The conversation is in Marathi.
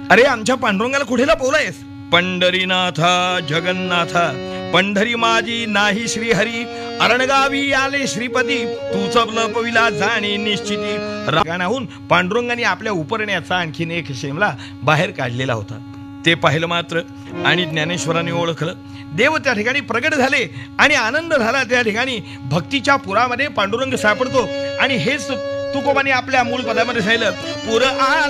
अरे आमच्या पांडुरंगाला कुठे लपवलायस? पंढरीनाथा जगन्नाथा, पंढरी माझी नाही श्रीहरी, अरणगावी आले श्रीपती, तूच लपविला जाणे निश्चिती. रागानाहून पांडुरंगाने आपल्या उपरण्याचा आणखीन एक शेमला बाहेर काढलेला होता. ते पाहिलं मात्र आणि ज्ञानेश्वरांनी ओळखलं. देव त्या ठिकाणी प्रगट झाले आणि आनंद झाला. त्या ठिकाणी भक्तीच्या पुरामध्ये पांडुरंग सापडतो आणि हेच तुकोबाने आपल्या मूळ पदामध्ये सांगितलं. पुर